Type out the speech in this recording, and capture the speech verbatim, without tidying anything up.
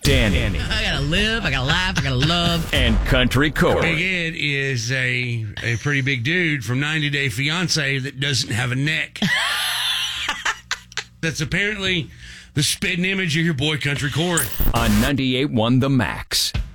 Danny. I gotta live, I gotta laugh, I gotta love. And Country Corey. Big Ed is a, a pretty big dude from ninety Day Fiancé that doesn't have a neck. That's apparently the spitting image of your boy Country Corey. On ninety-eight point one The Max.